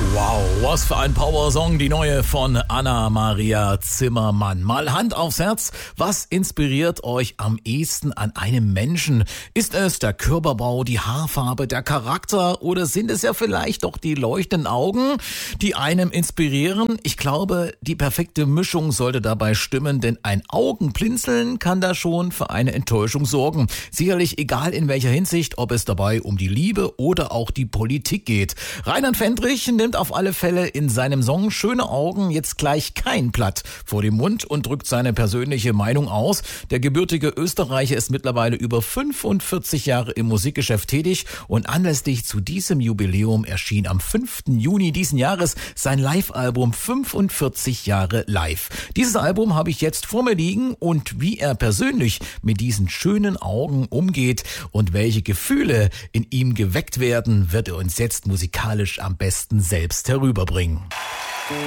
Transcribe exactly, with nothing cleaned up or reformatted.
Wow, was für ein Power-Song, die neue von Anna-Maria Zimmermann. Mal Hand aufs Herz, was inspiriert euch am ehesten an einem Menschen? Ist es der Körperbau, die Haarfarbe, der Charakter oder sind es ja vielleicht doch die leuchtenden Augen, die einem inspirieren? Ich glaube, die perfekte Mischung sollte dabei stimmen, denn ein Augenblinzeln kann da schon für eine Enttäuschung sorgen. Sicherlich egal in welcher Hinsicht, ob es dabei um die Liebe oder auch die Politik geht. Reinhard Fendrich nimmt auf alle Fälle in seinem Song Schöne Augen jetzt gleich kein Blatt vor den Mund und drückt seine persönliche Meinung aus. Der gebürtige Österreicher ist mittlerweile über fünfundvierzig Jahre im Musikgeschäft tätig und anlässlich zu diesem Jubiläum erschien am fünften Juni diesen Jahres sein Live-Album fünfundvierzig Jahre live. Dieses Album habe ich jetzt vor mir liegen und wie er persönlich mit diesen schönen Augen umgeht und welche Gefühle in ihm geweckt werden, wird er uns jetzt musikalisch am besten selbst herüberbringen.